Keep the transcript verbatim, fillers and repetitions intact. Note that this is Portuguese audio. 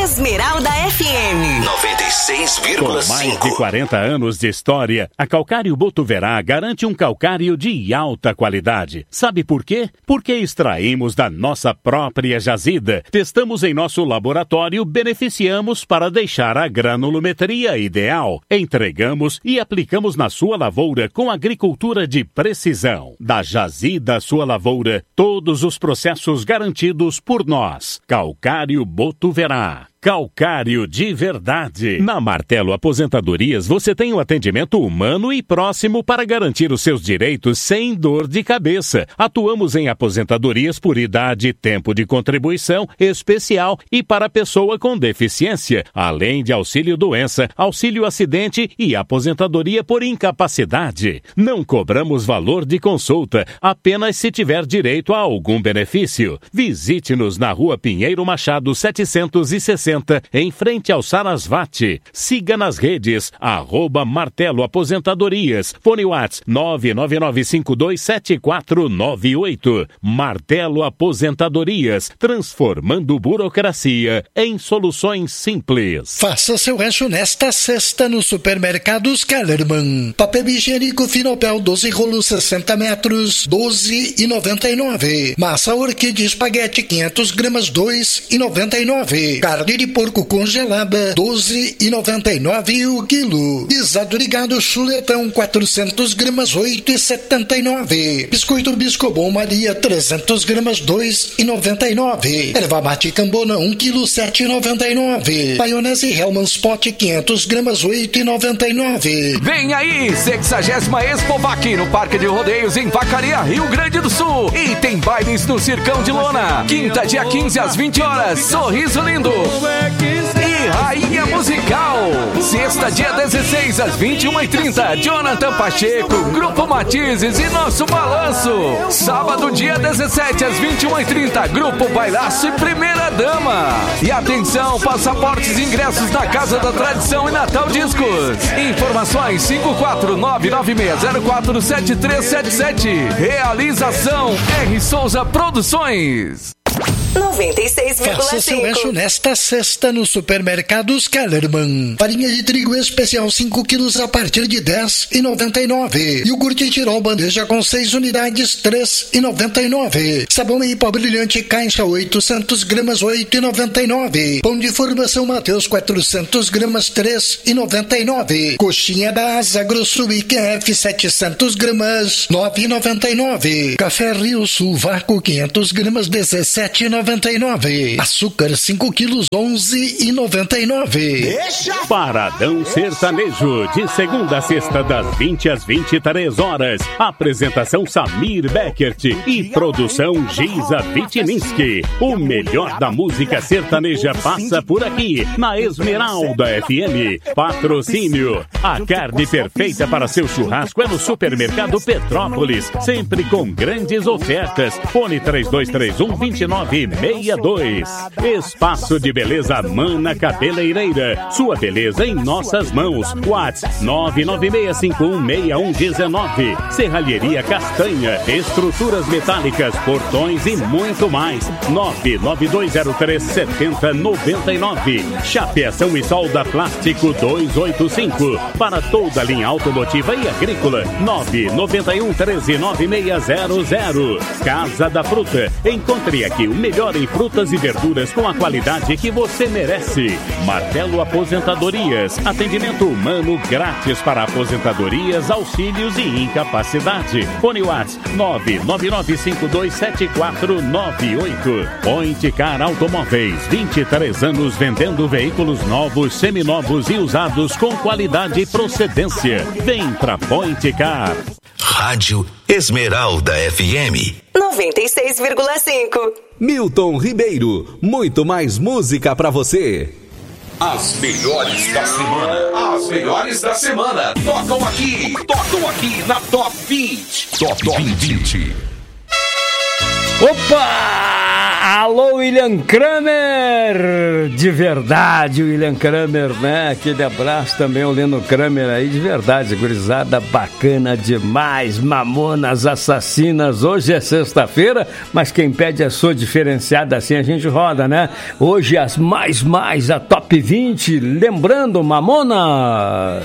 Esmeralda F M noventa e seis vírgula cinco. Com mais de quarenta anos de história, a Calcário Botuverá garante um calcário de alta qualidade. Sabe por quê? Porque extraímos da nossa própria jazida, testamos em nosso laboratório, beneficiamos para deixar a granulometria ideal, entregamos e aplicamos na sua lavoura com agricultura de precisão. Da jazida à sua lavoura, todos os processos garantidos por nós. Calcário Botuverá. Calcário de verdade. Na Martelo Aposentadorias você tem um atendimento humano e próximo para garantir os seus direitos sem dor de cabeça. Atuamos em aposentadorias por idade, tempo de contribuição especial e para pessoa com deficiência, além de auxílio doença, auxílio acidente e aposentadoria por incapacidade. Não cobramos valor de consulta, apenas se tiver direito a algum benefício. Visite-nos na Rua Pinheiro Machado setecentos e sessenta, em frente ao Sarasvati. Siga nas redes, arroba Martelo Aposentadorias. Fone Whats nove nove nove cinco dois sete quatro nove oito. Martelo Aposentadorias, transformando burocracia em soluções simples. Faça seu rancho nesta sexta no Supermercados Kellerman. Papel higiênico Finopel doze rolos sessenta metros, doze e noventa e nove. Massa orquídea espaguete quinhentas gramas, dois e noventa e nove. Carne de porco congelada, doze e noventa e nove o quilo. Guisado de gado chuletão, quatrocentas gramas, oito e setenta e nove. Biscoito Biscobon Maria, trezentas gramas, dois e noventa e nove. Erva mate Cambona, um quilo, sete e noventa e nove. Maionese Hellmann's Pot, quinhentas gramas, oito e noventa e nove. Vem aí, sexagésima Expovac no Parque de Rodeios em Vacaria, Rio Grande do Sul. E tem bailes no Circão de Lona. Quinta, dia quinze às vinte horas. Sorriso Lindo. E Rainha Musical. Sexta, dia dezesseis às vinte e uma e trinta. Jonathan Pacheco, Grupo Matizes e Nosso Balanço. Sábado, dia dezessete às vinte e uma e trinta. Grupo Bailaço e Primeira Dama. E atenção, passaportes e ingressos na Casa da Tradição e Natal Discos. Informações cinco quatro nove nove seis zero quatro sete três sete sete. Realização R. Souza Produções. noventa e seis vírgula cinco. Faça seu rancho nesta sexta no Supermercados Kellerman. Farinha de trigo especial cinco quilos a partir de dez e noventa e nove. Iogurte Tirol bandeja com seis unidades, três e noventa e nove. Sabão em pó brilhante caixa oitocentas gramas, oito e noventa e nove. Pão de formação Mateus quatrocentas gramas, três e noventa e nove. Coxinha da Asa Grosso I Q F setecentas gramas, nove e noventa e nove. Café Rio Sul Vácuo quinhentas gramas, dezessete e noventa e nove. Açúcar cinco quilos, onze e noventa e nove. Deixa. Paradão Sertanejo, de segunda a sexta, das vinte às vinte e três horas. Apresentação Samir Beckert e produção Giza Vitininski. O melhor da música sertaneja passa por aqui, na Esmeralda F M. Patrocínio. A carne perfeita para seu churrasco é no Supermercado Petrópolis, sempre com grandes ofertas. Fone três dois três um, dois nove seis dois. Espaço de Beleza Mana Cabeleireira. Sua beleza em nossas mãos. WhatsApp nove nove seis cinco um seis um um nove. Serralheria Castanha. Estruturas metálicas, portões e muito mais. nove nove dois zero três sete zero nove nove. Chapeação e solda Plástico duzentos e oitenta e cinco. Para toda a linha automotiva e agrícola. nove nove um um três nove seis zero zero. Casa da Fruta. Encontre aqui o melhor em frutas e verduras com a qualidade que você merece. Martelo Aposentadorias. Atendimento humano grátis para aposentadorias, auxílios e incapacidade. Fone WhatsApp nove nove nove cinco dois sete quatro nove oito. Point Car Automóveis. vinte e três anos vendendo veículos novos, seminovos e usados com qualidade e procedência. Vem pra Point Car. Rádio Esmeralda F M noventa e seis vírgula cinco. Milton Ribeiro, muito mais música pra você. As melhores da semana. As melhores da semana. Tocam aqui. Tocam aqui na Top vinte. Top, Top vinte. Opa! Alô, William Kramer! De verdade, William Kramer, né? Aquele abraço também ao Leno Kramer aí, de verdade, gurizada bacana demais. Mamonas Assassinas, hoje é sexta-feira, mas quem pede a sua diferenciada assim a gente roda, né? Hoje as mais, mais, a top vinte, lembrando, Mamona!